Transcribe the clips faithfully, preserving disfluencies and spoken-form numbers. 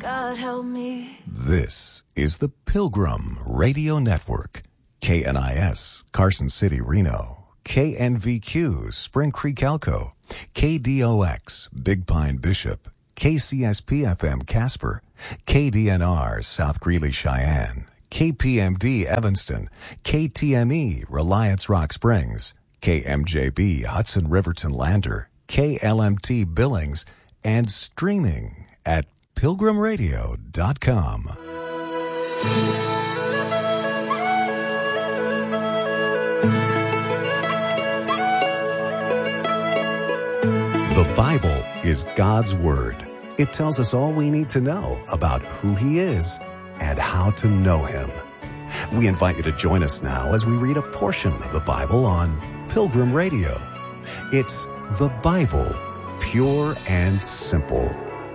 God help me. This is the Pilgrim Radio Network. K N I S, Carson City, Reno. K N V Q, Spring Creek, Elko. K D O X, Big Pine, Bishop. K C S P F M, Casper. K D N R, South Greeley, Cheyenne. K P M D, Evanston. K T M E, Reliance, Rock Springs. K M J B, Hudson, Riverton, Lander. K L M T, Billings. And streaming at pilgrim radio dot com. The Bible is God's Word. It tells us all we need to know about who He is and how to know Him. We invite you to join us now as we read a portion of the Bible on Pilgrim Radio. It's the Bible, pure and simple.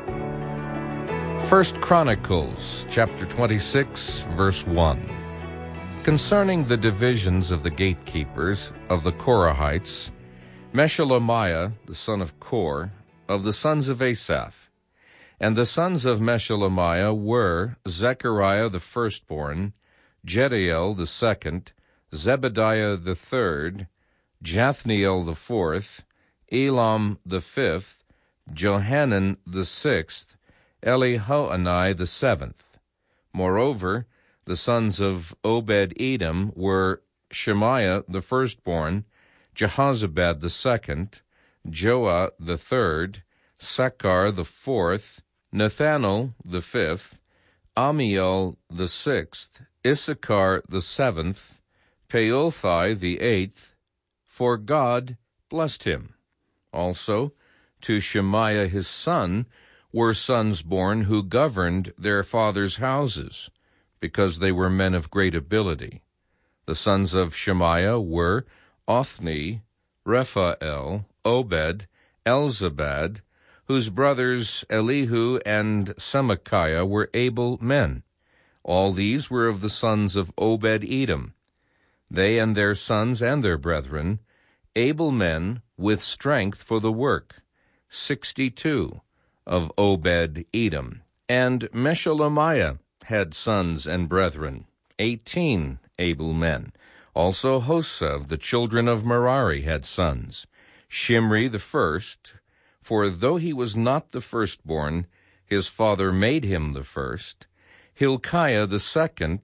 First Chronicles, chapter twenty-six, verse one. Concerning the divisions of the gatekeepers of the Korahites, Meshelemiah, the son of Kor, of the sons of Asaph. And the sons of Meshelemiah were Zechariah the firstborn, Jediel the second, Zebediah the third, Jathniel the fourth, Elam the fifth, Johanan the sixth, Elihoenai the seventh. Moreover, the sons of Obed-Edom were Shemaiah the firstborn, Jehozabad the second, Joah the third, Sechar the fourth, Nethanel the fifth, Amiel the sixth, Issachar the seventh, Peothai the eighth, for God blessed him. Also, to Shemaiah his son were sons born who governed their father's houses, because they were men of great ability. The sons of Shemaiah were Othni, Rephael, Obed, Elzabad, whose brothers Elihu and Semachiah were able men. All these were of the sons of Obed-Edom. They and their sons and their brethren, able men with strength for the work, sixty-two of Obed-Edom. And Meshelemiah had sons and brethren, eighteen able men. Also Hosa of the children of Merari had sons, Shimri the first, for though he was not the firstborn, his father made him the first, Hilkiah the second,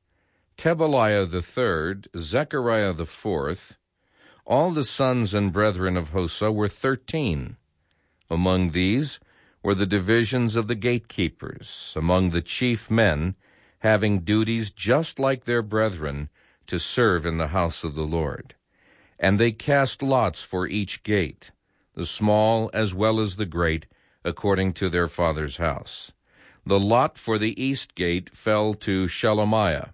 Tebaliah the third, Zechariah the fourth. All the sons and brethren of Hosa were thirteen. Among these were the divisions of the gatekeepers, among the chief men, having duties just like their brethren, to serve in the house of the Lord. And they cast lots for each gate, the small as well as the great, according to their father's house. The lot for the east gate fell to Shelemiah.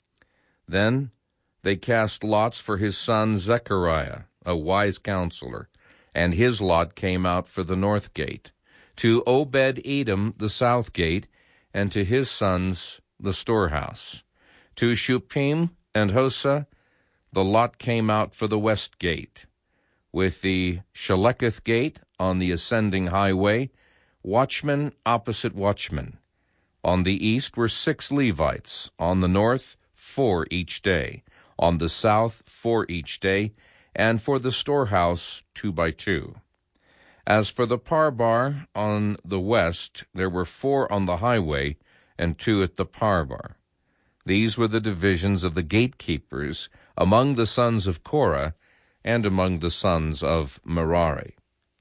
Then they cast lots for his son Zechariah, a wise counselor, and his lot came out for the north gate, to Obed-Edom the south gate, and to his sons the storehouse. To Shuppim and Hosa, the lot came out for the west gate, with the Sheleketh gate on the ascending highway, watchmen opposite watchmen. On the east were six Levites, on the north four each day, on the south four each day, and for the storehouse two by two. As for the parbar on the west, there were four on the highway, and two at the parbar. These were the divisions of the gatekeepers among the sons of Korah and among the sons of Merari.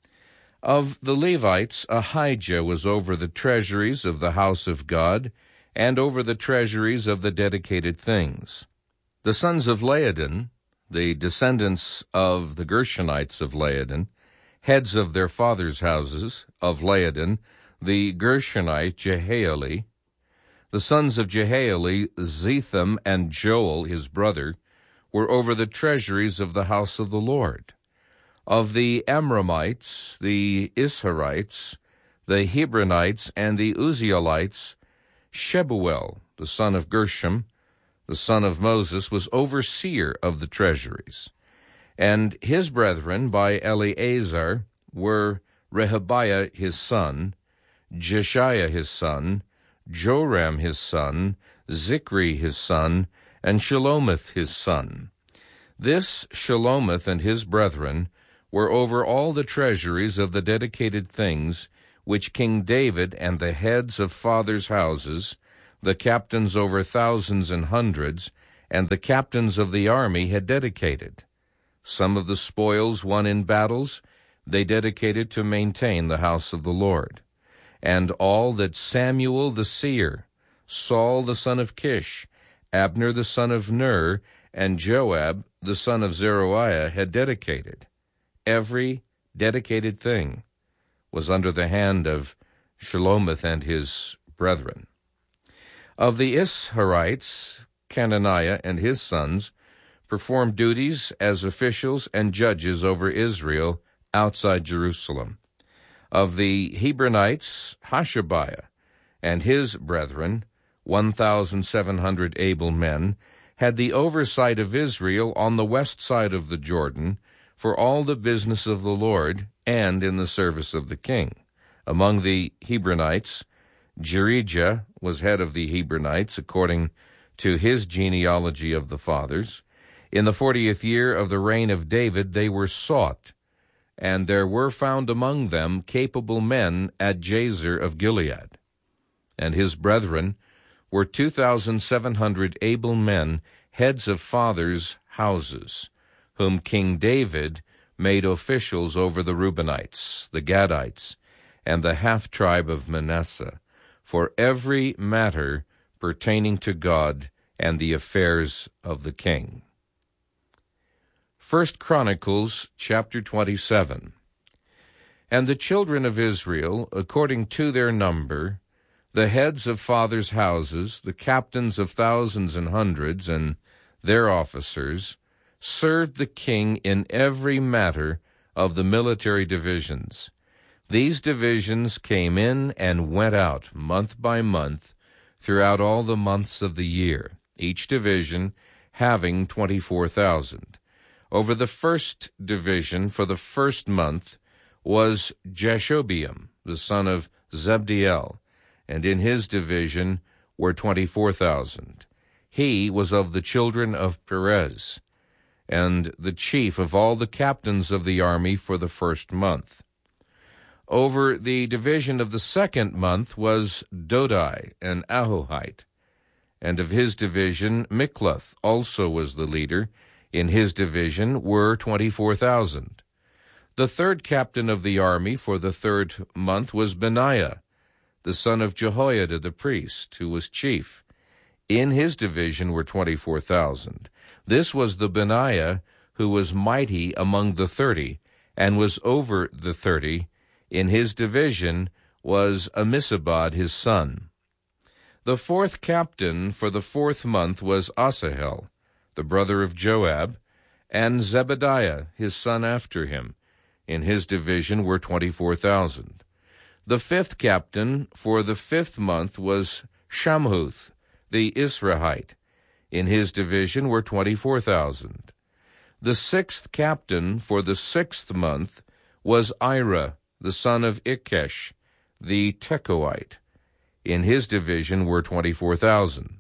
Of the Levites, Ahijah was over the treasuries of the house of God and over the treasuries of the dedicated things. The sons of Laodin, the descendants of the Gershonites of Laodin, heads of their fathers' houses of Laodin, the Gershonite Jehaeli. The sons of Jehaeli, Zetham and Joel, his brother, were over the treasuries of the house of the Lord. Of the Amramites, the Isharites, the Hebronites, and the Uzzielites, Shebuel, the son of Gershom, the son of Moses, was overseer of the treasuries. And his brethren by Eleazar were Rehabiah his son, Jeshiah his son, Joram his son, Zichri his son, and Shelomith his son. This Shelomith and his brethren were over all the treasuries of the dedicated things which King David and the heads of fathers' houses, the captains over thousands and hundreds, and the captains of the army had dedicated. Some of the spoils won in battles they dedicated to maintain the house of the Lord. And all that Samuel the seer, Saul the son of Kish, Abner the son of Ner, and Joab the son of Zeruiah had dedicated, every dedicated thing was under the hand of Shelomith and his brethren. Of the Isharites, Cananiah and his sons performed duties as officials and judges over Israel outside Jerusalem. Of the Hebronites, Hashabiah and his brethren, one thousand seven hundred able men, had the oversight of Israel on the west side of the Jordan for all the business of the Lord and in the service of the king. Among the Hebronites, Jerijah was head of the Hebronites according to his genealogy of the fathers. In the fortieth year of the reign of David they were sought, and there were found among them capable men at Jazer of Gilead. And his brethren were two thousand seven hundred able men, heads of fathers' houses, whom King David made officials over the Reubenites, the Gadites, and the half-tribe of Manasseh, for every matter pertaining to God and the affairs of the king. First Chronicles chapter twenty-seven. And the children of Israel, according to their number, the heads of fathers' houses, the captains of thousands and hundreds, and their officers, served the king in every matter of the military divisions. These divisions came in and went out month by month throughout all the months of the year, each division having twenty-four thousand. Over the first division for the first month was Jashobeam, the son of Zebdiel, and in his division were twenty-four thousand. He was of the children of Perez, and the chief of all the captains of the army for the first month. Over the division of the second month was Dodai, an Ahohite, and of his division Mikloth also was the leader. In his division were twenty-four thousand. The third captain of the army for the third month was Benaiah, the son of Jehoiada the priest, who was chief. In his division were twenty-four thousand. This was the Benaiah who was mighty among the thirty, and was over the thirty. In his division was Ammisabad his son. The fourth captain for the fourth month was Asahel, the brother of Joab, and Zebediah his son after him. In his division were twenty-four thousand. The fifth captain for the fifth month was Shamhuth, the Israelite. In his division were twenty-four thousand. The sixth captain for the sixth month was Ira, the son of Ikesh, the Tekoite. In his division were twenty-four thousand.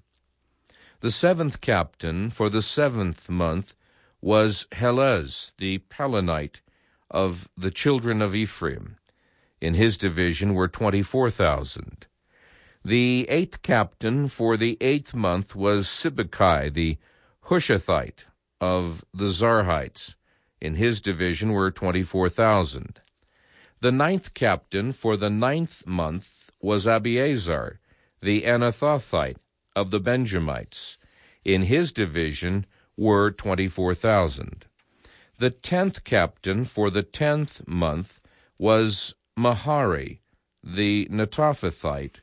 The seventh captain for the seventh month was Helez, the Pelonite, of the children of Ephraim. In his division were twenty-four thousand. The eighth captain for the eighth month was Sibbecai, the Hushathite, of the Zarhites. In his division were twenty-four thousand. The ninth captain for the ninth month was Abiezar, the Anathothite, of the Benjamites. In his division were twenty-four thousand. The tenth captain for the tenth month was Mahari, the Netophathite,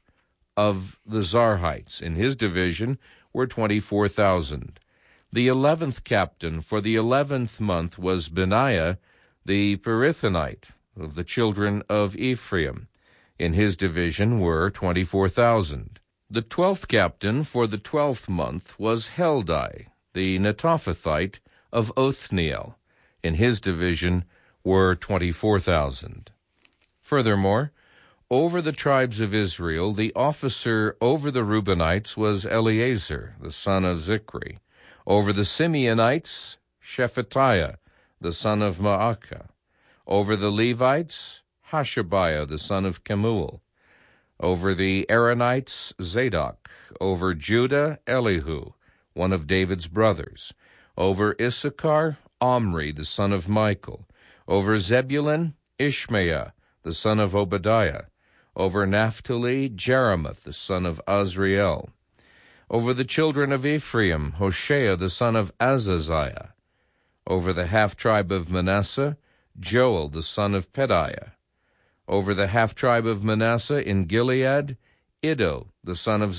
of the Zarhites. In his division were twenty-four thousand. The eleventh captain for the eleventh month was Benaiah, the Perithonite, of the children of Ephraim. In his division were twenty-four thousand. The twelfth captain for the twelfth month was Heldai, the Netophathite, of Othniel. In his division were twenty-four thousand. Furthermore, Over the tribes of Israel, the officer over the Reubenites was Eleazar, the son of Zichri. Over the Simeonites, Shephatiah, the son of Maacah. Over the Levites, Hashabiah, the son of Kemuel. Over the Aaronites, Zadok. Over Judah, Elihu, one of David's brothers. Over Issachar, Omri, the son of Michael. Over Zebulun, Ishmaiah, the son of Obadiah. Over Naphtali, Jeremoth, the son of Azriel. Over the children of Ephraim, Hoshea, the son of Azaziah. Over the half-tribe of Manasseh, Joel, the son of Pedaiah. Over the half-tribe of Manasseh in Gilead, Iddo, the son of